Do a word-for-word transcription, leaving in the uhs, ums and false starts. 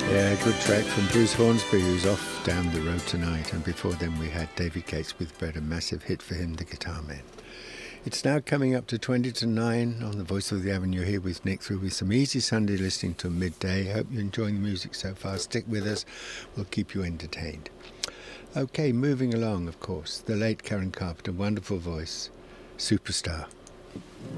Yeah, good track from Bruce Hornsby, who's off down the road tonight. And before then we had David Gates with Bread, a massive hit for him, The Guitar Man. It's now coming up to twenty to nine on the Voice of the Avenue here with Nick, through with some easy Sunday listening till midday. Hope you're enjoying the music so far. Stick with us. We'll keep you entertained. Okay, moving along, of course. The late Karen Carpenter, wonderful voice, Superstar.